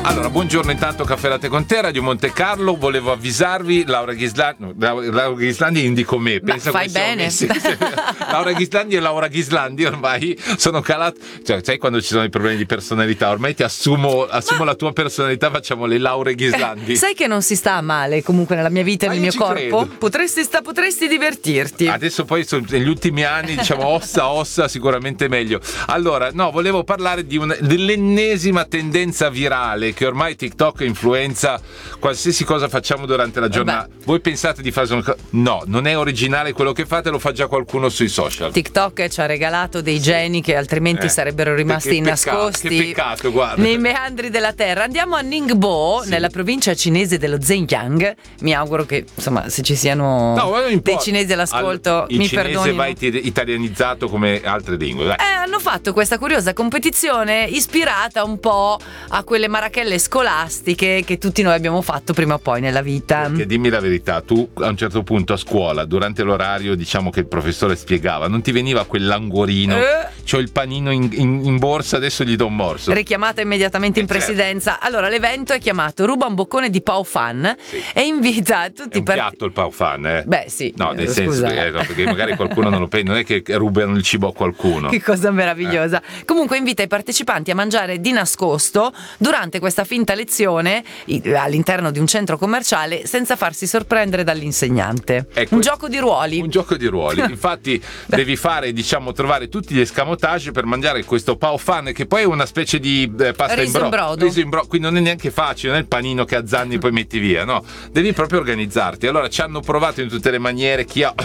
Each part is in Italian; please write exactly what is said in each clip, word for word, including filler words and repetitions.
Allora, buongiorno intanto, Caffè Latte con te, Radio Monte Carlo. Volevo avvisarvi, Laura Ghislandi, Laura Ghislandi indico me, pensa fai bene. Messi. Laura Ghislandi e Laura Ghislandi ormai sono calati, cioè sai quando ci sono i problemi di personalità, ormai ti assumo, assumo Ma... la tua personalità, facciamo le Laure Ghislandi. Eh, sai che non si sta male comunque nella mia vita e nel mio corpo? Potresti, sta, potresti divertirti. Adesso poi negli ultimi anni diciamo ossa ossa sicuramente meglio. Allora, no, volevo parlare di una, dell'ennesima tendenza virale che ormai TikTok influenza qualsiasi cosa facciamo durante la giornata. Vabbè. Voi pensate di fare una cosa? No, non è originale quello che fate, lo fa già qualcuno sui social. TikTok ci ha regalato dei geni che altrimenti eh, sarebbero rimasti che nascosti peccato, che peccato, guarda. nei meandri della terra. Andiamo a Ningbo, sì, nella provincia cinese dello Zhejiang. Mi auguro che insomma se ci siano no, dei cinesi all'ascolto All, mi il cinese perdonino. va italianizzato come altre lingue. Dai. Eh, hanno fatto questa curiosa competizione ispirata un po' a quelle marachelle scolastiche che tutti noi abbiamo fatto prima o poi nella vita. Perché dimmi la verità, tu a un certo punto a scuola, durante l'orario diciamo che il professore spiegava, non ti veniva quel languorino, eh. c'ho il panino in, in, in borsa, adesso gli do un morso. Richiamata immediatamente in eh, presidenza. Certo. Allora l'evento è chiamato Ruba un boccone di Pau Fan, sì, e invita tutti i i part- piatto il Pau Fan, eh? Beh sì. No, nel senso che, no, perché magari qualcuno non lo prende, non è che rubano il cibo a qualcuno. Che cosa meravigliosa. Eh. Comunque invita i partecipanti a mangiare di nascosto durante questa finta lezione all'interno di un centro commerciale senza farsi sorprendere dall'insegnante. Ecco, un gioco di ruoli. Un gioco di ruoli. Infatti devi fare, diciamo, trovare tutti gli escamotage per mangiare questo Pau Fan, che poi è una specie di eh, pasta riso in, bro- in brodo. Riso in brodo, quindi non è neanche facile, non è il panino che azzanni e poi metti via, no. Devi proprio organizzarti. Allora ci hanno provato in tutte le maniere, chi ha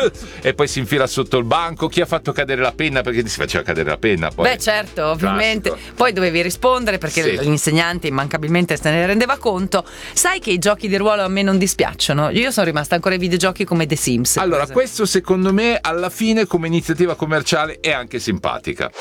e poi si infila sotto il banco, chi ha fatto cadere la penna perché ti si faceva cadere la penna poi. Beh certo, ovviamente. Classico. Poi dovevi rispondere perché sì, l'insegnante immancabilmente se ne rendeva conto. Sai che i giochi di ruolo a me non dispiacciono? Io sono rimasta ancora ai videogiochi come The Sims. Allora, questo secondo me alla fine come iniziativa commerciale è anche simpatica.